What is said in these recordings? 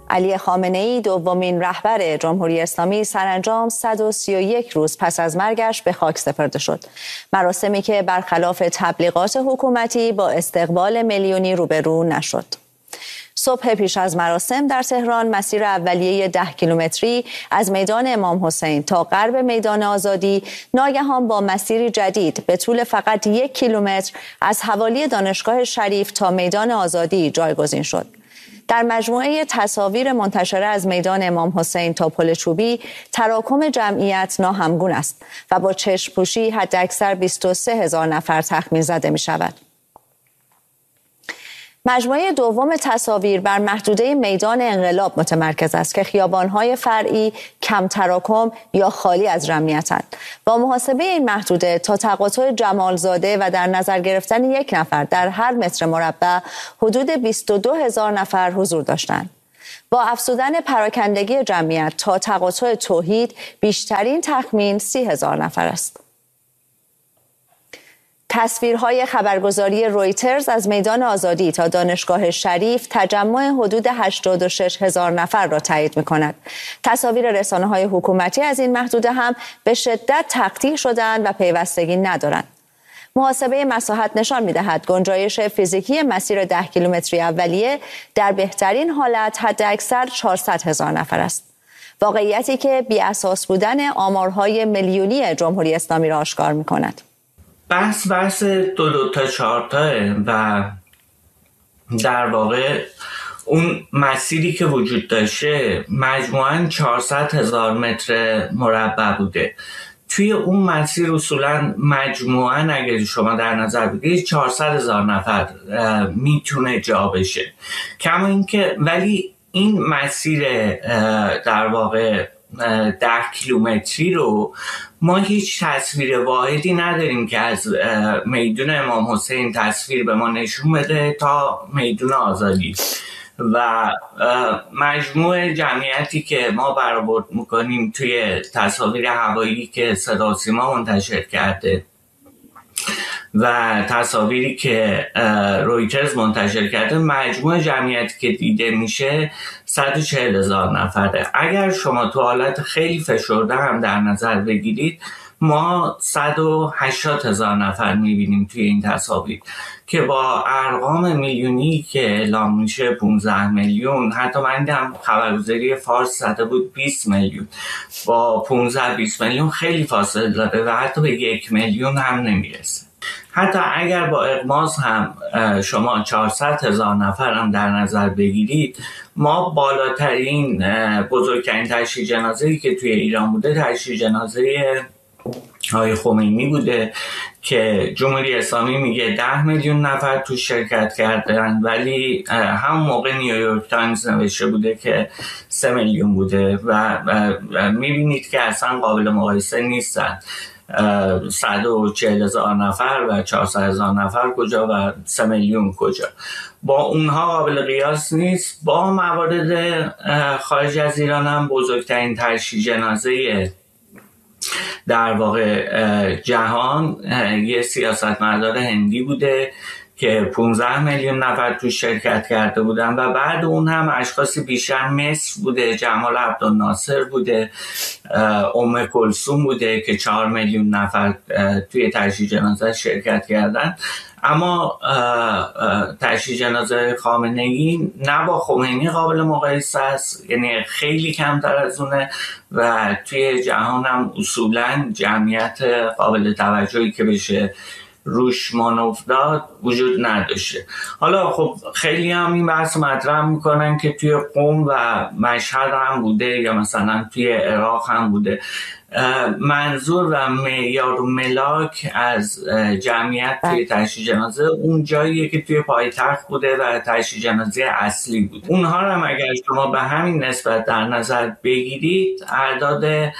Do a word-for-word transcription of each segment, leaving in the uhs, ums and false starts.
علی خامنه‌ای دومین رهبر جمهوری اسلامی سرانجام صد و سی و یک روز پس از مرگش به خاک سپرده شد. مراسمی که برخلاف تبلیغات حکومتی با استقبال میلیونی روبرو نشد. صبح پیش از مراسم در تهران مسیر اولیه ده کیلومتری از میدان امام حسین تا غرب میدان آزادی ناگهان با مسیری جدید به طول فقط یک کیلومتر از حوالی دانشگاه شریف تا میدان آزادی جایگزین شد. در مجموعه تصاویر منتشره از میدان امام حسین تا پل چوبی تراکم جمعیت ناهمگون است و با چشم پوشی حداکثر بیست و سه هزار نفر تخمین زده می شود. مجموعه دوم تصاویر بر محدوده میدان انقلاب متمرکز است که خیابان‌های فرعی کم تراکم یا خالی از جمعیتند. با محاسبه این محدوده تا تقاطع جمالزاده و در نظر گرفتن یک نفر در هر متر مربع حدود بیست و دو هزار نفر حضور داشتند. با افزودن پراکندگی جمعیت تا تقاطع توحید بیشترین تخمین سی هزار نفر است. تصویرهای خبرگزاری رویترز از میدان آزادی تا دانشگاه شریف تجمع حدود هشتاد و شش هزار نفر را تایید می‌کند. تصاویر رسانه‌های حکومتی از این محدوده هم به شدت تقطیع شدند و پیوستگی ندارند. محاسبه مساحت نشان می‌دهد گنجایش فیزیکی مسیر ده کیلومتری اولیه در بهترین حالت حداکثر چهارصد هزار نفر است. واقعیتی که بی‌اساس بودن آمارهای میلیونی جمهوری اسلامی را آشکار می‌کند. بحث بحث دو دو تا چهار تاه و در واقع اون مسیری که وجود داشته مجموعاً چهارصد هزار متر مربع بوده. توی اون مسیر اصولاً مجموعاً اگر شما در نظر بگیرید چهارصد هزار نفر میتونه جا بشه. کما اینکه ولی این مسیر در واقع ده کیلومتری رو ما هیچ تصویر واحدی نداریم که از میدون امام حسین تصویر به ما نشون بده تا میدون آزادی و مجموع جمعیتی که ما برآورد میکنیم توی تصاویر هوایی که صدا و سیما منتشر کرده و تصاویری که رویترز منتشر کرده مجموع جمعیتی که دیده میشه صد و چهل هزار نفره. اگر شما تو حالت خیلی فشرده هم در نظر بگیرید ما صد و هشتاد هزار نفر میبینیم توی این تصاویر که با ارقام میلیونی که اعلام میشه پانزده میلیون، حتی من دیدم خبرگزاری فارس زده بود بیست میلیون، با پانزده بیست میلیون خیلی فاصله داره و حتی به یک میلیون هم نمیرسه. حتی اگر با اغماض هم شما چهارصد هزار نفر هم در نظر بگیرید ما بالاترین بزرگترین تشییع جنازه‌ای که توی ایران بوده تشییع جنازه آقای خمینی بوده که جمهوری اسلامی میگه ده میلیون نفر تو شرکت کردن ولی هم موقع نیویورک تایمز نوشته بوده که سه میلیون بوده و میبینید که اصلا قابل مقایسه نیستن. صد و چهل هزار نفر و چهارصد هزار نفر کجا و سه میلیون کجا، با اونها قابل قیاس نیست. با موارد خارج از ایران هم بزرگترین تشییع جنازه در واقع جهان یه سیاستمدار هندی بوده که پانزده میلیون نفر تو شرکت کرده بودن و بعد اون هم اشخاصی بیشتر مصر بوده، جمال عبدالناصر بوده، ام کلثوم بوده که چهار میلیون نفر توی تشییع جنازه شرکت کردن. اما تشییع جنازه خامنه‌ای نه با خمینی قابل مقایسه است، یعنی خیلی کمتر از اونه و توی جهان هم اصولاً جمعیت قابل توجهی که بشه روش مانور داد وجود نداشته. حالا خب خیلی هم این بحث مطرح میکنن که توی قم و مشهد هم بوده یا مثلا توی عراق هم بوده. منظور و معیار و ملاک از جمعیت توی تشییع جنازه اون جاییه که توی پایتخت بوده و تشییع جنازه اصلی بود. اونها رو هم اگر شما به همین نسبت در نظر بگیرید اعداد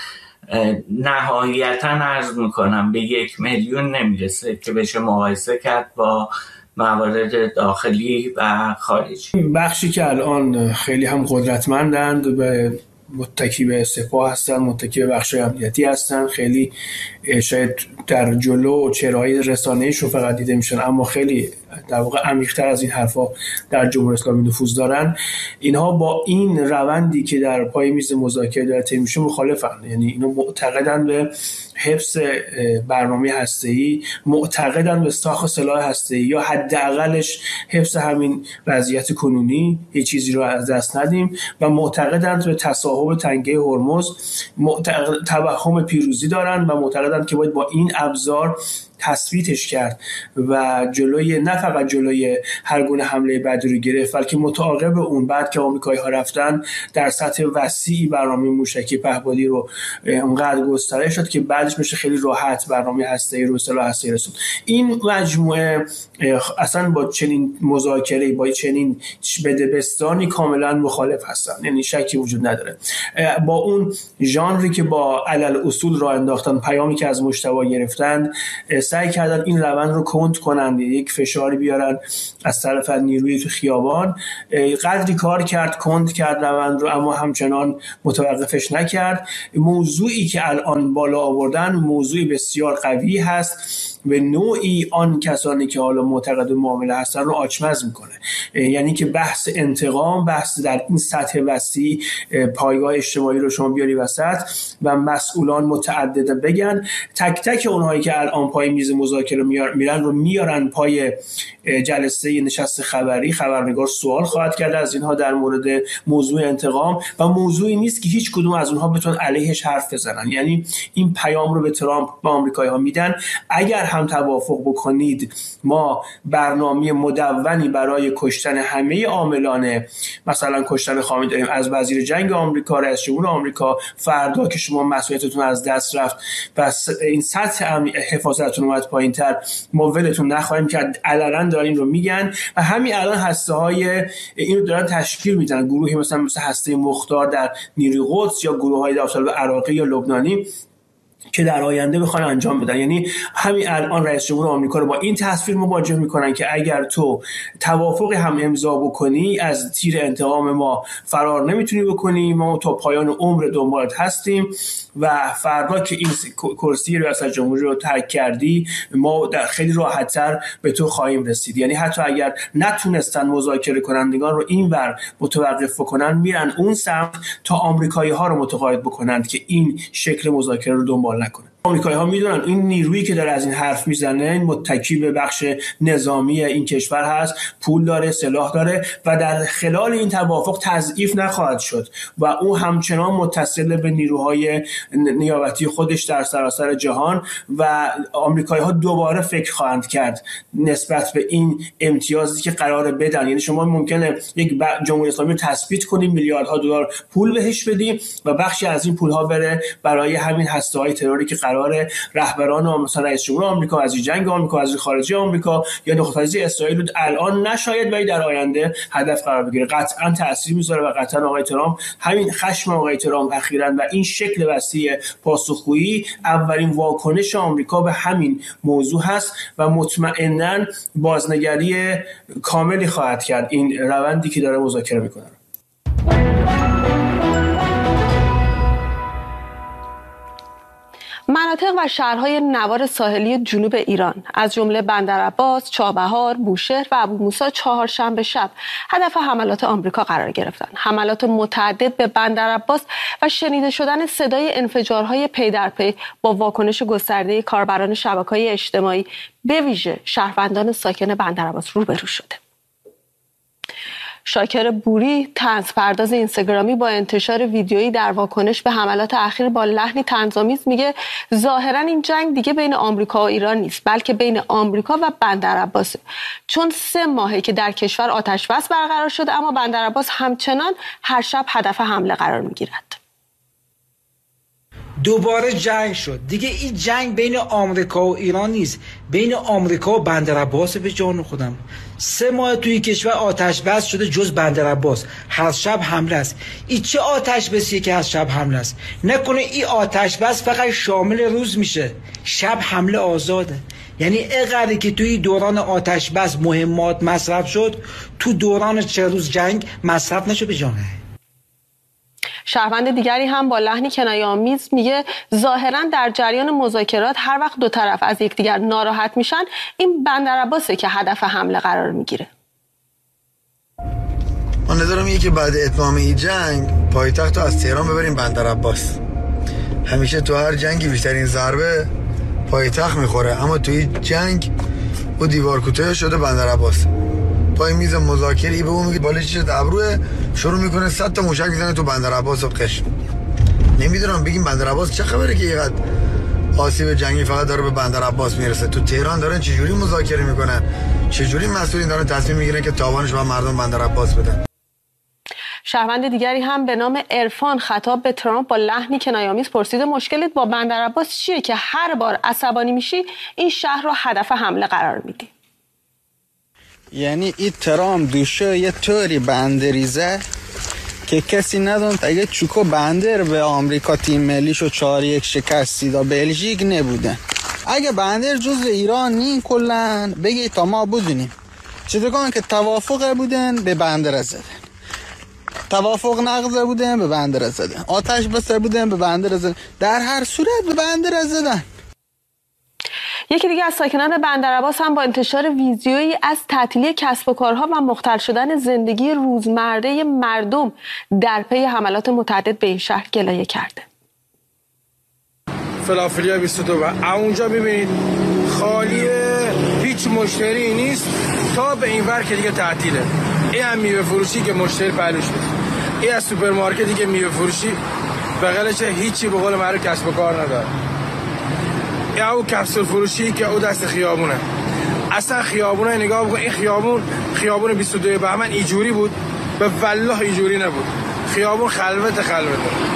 نهایتا عرض میکنم به یک میلیون نمیرسه که بشه مقایسه کرد با موارد داخلی و خارجی. بخشی که الان خیلی هم قدرتمندند به متکی به سپاه هستن، متکی به بخش امنیتی هستن، خیلی شاید در جلو چهره‌های رسانه‌ایشون فقط دیده میشن اما خیلی در واقع عمیق‌تر از این حرفا در جمهوری اسلامی نفوذ دارن، اینها با این روندی که در پای میز مذاکره داره طی میشه مخالفن. یعنی اینا معتقدن به حفظ برنامه هسته‌ای، معتقدن به ساخت سلاح هسته‌ای یا حداقلش حفظ همین وضعیت کنونی، هیچ چیزی رو از دست ندیم، و معتقدن به تصاحب تنگه هرمز، معتقد توهم پیروزی دارن و معتقدن که باید با این ابزار تثبیتش کرد و جلوی نه فقط جلوی هر گونه حمله بعدی رو گرفت، بلکه متعاقب اون بعد که آمریکایی‌ها رفتن در سطح وسیعی برنامه موشکی پهپادی رو اونقدر گسترش شد که بعدش میشه خیلی راحت برنامه هسته‌ای رو سلاح هسته‌ای رسوند. این مجموعه اصلا با چنین مذاکره، با چنین بدبستانی کاملا مخالف هستن، یعنی شکی وجود نداره. با اون ژانری که با علل اصول راه انداختن، پیامی که از مجتبی گرفتن، سعی کردن این روند رو کند کنن، یک فشاری بیارن از طرف نیروی تو خیابان. قدری کار کرد، کند کرد روند رو، اما همچنان متوقفش نکرد. موضوعی که الان بالا آوردن موضوعی بسیار قوی هست، به نوعی آن کسانی که حالا معتقد معامله هستن رو آچمز میکنه. یعنی که بحث انتقام، بحث در این سطح وسیع، پایگاه اجتماعی رو شما بیاری وسط و مسئولان متعدد بگن، تک تک اونهایی که الان پای میز مذاکره میرن رو میارن پای جلسه نشست خبری. خبرنگار سوال خواهد کرد از اینها در مورد موضوع انتقام و موضوعی نیست که هیچ کدوم از اونها بتونن علیهش حرف بزنن. یعنی این پیام رو به ترامپ و آمریکایی‌ها میدن: اگر هم توافق بکنید ما برنامه مدونی برای کشتن همه عاملان، مثلا کشتن خامنه‌ای داریم، از وزیر جنگ آمریکا، رئیس جمهور آمریکا، فردا که شما مسئولیتتون از دست رفت و این سطح حفاظتتون اومد پایین‌تر، ما ولتون نخواهیم کرد. علنا دارن این رو میگن و همین الان هسته‌های اینو دارن تشکیل میدن، گروهی مثلا مثل هسته مختار در نیروی قدس یا گروه‌های داخل عراقی یا لبنانی که در آینده بخوان انجام بدن. یعنی همین الان رئیس جمهور آمریکا رو با این تصویر مواجه میکنن که اگر تو توافق هم امضا بکنی از تیر انتقام ما فرار نمیتونی بکنی، ما تا پایان عمر دنبالت هستیم و فردا که این کرسی ریاست جمهوری رو ترک کردی ما در خیلی راحت‌تر به تو خواهیم رسید. یعنی حتی اگر نتونستن مذاکره کنندگان رو اینور متوقف بکنن، میرن اون سمت تا آمریکایی‌ها رو متقاعد بکنند که این شکل مذاکره رو دنبال نکنه. آمریکایی‌ها میدونن این نیرویی که داره از این حرف میزنه این متکی به بخش نظامی این کشور هست، پول داره، سلاح داره و در خلال این توافق تضعیف نخواهد شد و او همچنان متصل به نیروهای نیابتی خودش در سراسر جهان و آمریکایی‌ها دوباره فکر خواهند کرد نسبت به این امتیازی که قراره بدن. یعنی شما ممکنه یک جمهوری اسلامی رو تثبیت کنیم، میلیاردها دلار پول بهش بدیم و بخشی از این پول‌ها بره برای همین هسته‌های تروری که قرار رهبران مثلا رئیس جمهور آمریکا، وزیر جنگ آمریکا، وزیر خارجه آمریکا یا نخست وزیر اسرائیل الان نشاید ولی در آینده هدف قرار بگیره. قطعا تاثیر میذاره و قطعا آقای ترامپ همین خشم آقای ترامپ اخیراً و این شکل وسیع پاسخگویی اولین واکنش آمریکا به همین موضوع هست و مطمئناً بازنگری کاملی خواهد کرد این روندی که داره مذاکره میکنه. مناطق و شهرهای نوار ساحلی جنوب ایران از جمله بندرعباس، چابهار، بوشهر و ابو موسی چهارشنبه شب هدف حملات آمریکا قرار گرفتند. حملات متعدد به بندرعباس و شنیده شدن صدای انفجارهای پی در پی با واکنش گسترده کاربران شبکه‌های اجتماعی به ویژه شهروندان ساکن بندرعباس روبرو شده. شاکر بوری، طنزپرداز اینستاگرامی، با انتشار ویدیویی در واکنش به حملات اخیر با لحنی طنزآمیز میگه ظاهرا این جنگ دیگه بین آمریکا و ایران نیست بلکه بین آمریکا و بندرعباسه، چون سه ماهه که در کشور آتش بس برقرار شده اما بندرعباس همچنان هر شب هدف حمله قرار میگیرد. دوباره جنگ شد دیگه. این جنگ بین آمریکا و ایران نیست، بین آمریکا و بندرعباس. به جان خودم سه ماه توی کشور آتش بس شده جز بندرعباس هر شب حمله است. این چه آتش بسیه که هر شب حمله است؟ نکنه این آتش بس فقط شامل روز میشه، شب حمله آزاده؟ یعنی اقدری که توی دوران آتش بس مهمات مصرف شد تو دوران چه روز جنگ مصرف نشد به جانه. شهروند دیگری هم با لحنی کنایه‌آمیز میگه ظاهراً در جریان مذاکرات هر وقت دو طرف از یکدیگر ناراحت میشن این بندرعباسه که هدف حمله قرار میگیره. من نظرم اینه که بعد اتمام این جنگ پایتخت رو از تهران ببریم بندرعباس. همیشه تو هر جنگی بیشترین ضربه پایتخت میخوره، اما تو این جنگ او دیوار کوتاه شده بندرعباس. پای میز مذاکره به اون میگه بالش شد ابروه، شروع میکنه صد تا موشک میزنه تو بندرعباس و قش. نمیدونم بگیم بندرعباس چه خبره که اینقدر آسیب جنگی فقط داره به بندرعباس میرسه. تو تهران دارن چجوری مذاکره میکنن، چجوری مسئولین دارن تصمیم میگیرن که تاوانش به مردم بندرعباس بدن. شهروند دیگری هم به نام عرفان خطاب به ترامپ با لحنی کنایه‌آمیز پرسیده مشکلت با بندرعباس چیه که هر بار عصبانی میشی این شهر رو هدف حمله قرار میدی؟ یعنی این ترامپ دوشه یه طوری بندریزه که کسی نداند اگه چوکو بندر به آمریکا تیم ملیشو چهار یک شکستی دا بلژیک نبودن. اگه بندر جزء ایران نین کلن بگی تا ما بدونیم. چیزگان که توافق بودن به بندر زدن، توافق نقض بودن به بندر زدن، آتش بسته بودن به بندر زدن، در هر صورت به بندر زدن. یکی دیگه از ساکنان بندرعباس هم با انتشار ویدیویی از تعطیلی کسب و کارها و مختل شدن زندگی روزمره مردم در پی حملات متعدد به این شهر گلایه کرده. فلافلیا بیست و دو و اونجا ببینید خالیه، هیچ مشتری نیست تا به این ور که دیگه تعطیله. این هم میوه فروشی که مشتری پهلوش نیست. این از سوپرمارکتی که میوه فروشی بغلش هیچی به قول معروف کسب و کار نداره. یا او کپسول فروشی که او دست خیابونه. اصلا خیابونه نگاه بکن، این خیابون خیابون بیست و دو بهمن اینجوری بود، به والله اینجوری نبود. خیابون خلوت خلوته.